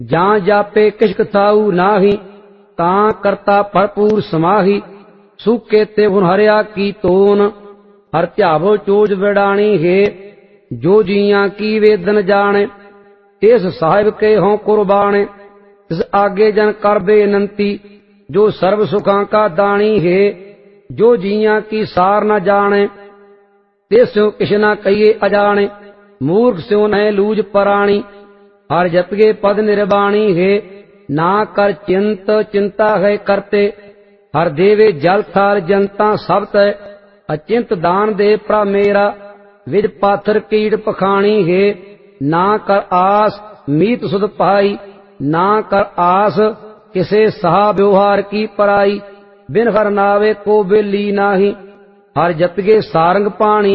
ਜਾਂ ਜਾਪੇ ਕਿਛ ਕਥਾਊ ਨਾਹੀ, ਤਾਂ ਕਰਤਾ ਭਰਪੂਰ ਸਮਾਹੀ। ਸੂਕੇ ਤੇ ਹੁਨ ਹਰਿਆ ਕੀ ਤੋਨ, ਹਰ ਧਿਆਵੋ ਚੋਜ ਵਿੜਾਣੀ ਹੈ। ਜੋ ਜੀਆਂ ਕੀ वेदन जाने, इस साहिब के हों कुर्बाने। इस आगे जन कर बेनंती, जो सर्व सुखां का दानी है। जो जियां की सार न जाने, तिस्यों किछ न कहिए अजाने। मूर्ख स्यों न लूज पराणी, हर जपगे पद निर्वाणी है। ना कर चिंत चिंता है करते, हर देवे जल थाल जनता सब तय। अचिंत दान दे प्रा मेरा, विद पाथर कीड़ पखाणी है। ना कर आस मीत सुध पाई, ना कर आस किसे सहा व्यवहार की पराई। बिन हर नावे को बेली नाही, हर जपगे सारंग पाणी